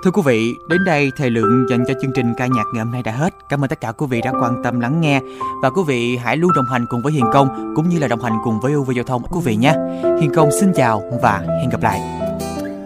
Thưa quý vị, đến đây thời lượng dành cho chương trình ca nhạc ngày hôm nay đã hết. Cảm ơn tất cả quý vị đã quan tâm lắng nghe. Và quý vị hãy luôn đồng hành cùng với Hiền Công cũng như là đồng hành cùng với UV Giao thông quý vị nhé. Hiền Công xin chào và hẹn gặp lại.